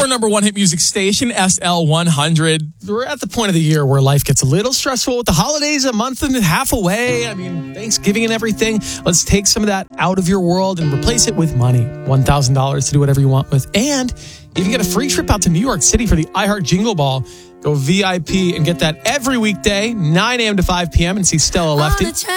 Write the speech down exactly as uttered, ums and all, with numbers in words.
number one hit music station, S L one hundred. We're at the point of the year where life gets a little stressful with the holidays a month and a half away. I mean, Thanksgiving and everything. Let's take some of that out of your world and replace it with money. one thousand dollars to do whatever you want with. And you can get a free trip out to New York City for the iHeart Jingle Ball. Go V I P and get that every weekday, nine a.m. to five p.m. and see Stella Lefty.